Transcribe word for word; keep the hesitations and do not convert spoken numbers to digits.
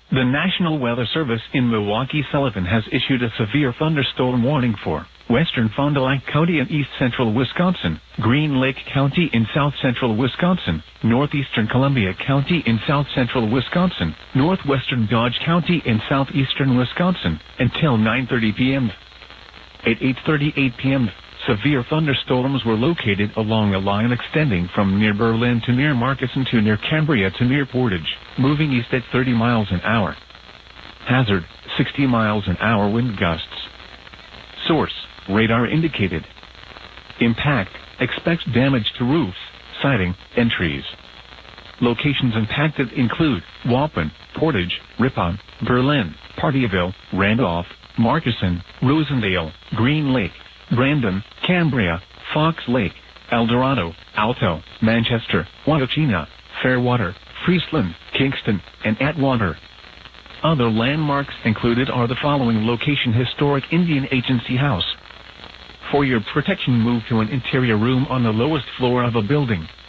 The National Weather Service in Milwaukee-Sullivan has issued a severe thunderstorm warning for western Fond du Lac County in east-central Wisconsin, Green Lake County in south-central Wisconsin, northeastern Columbia County in south-central Wisconsin, northwestern Dodge County in southeastern Wisconsin, until nine thirty p.m. At eight thirty-eight p.m., severe thunderstorms were located along a line extending from near Berlin to near Markesan to near Cambria to near Portage, moving east at thirty miles an hour. Hazard, sixty miles an hour wind gusts. Source, radar indicated. Impact, expects damage to roofs, siding, and trees. Locations impacted include Waupun, Portage, Ripon, Berlin, Pardeeville, Randolph, Markesan, Rosendale, Green Lake, Brandon, Cambria, Fox Lake, Eldorado, Alto, Manchester, Wauwachina, Fairwater, Friesland, Kingston, and Atwater. Other landmarks included are the following location: Historic Indian Agency House. For your protection, move to an interior room on the lowest floor of a building.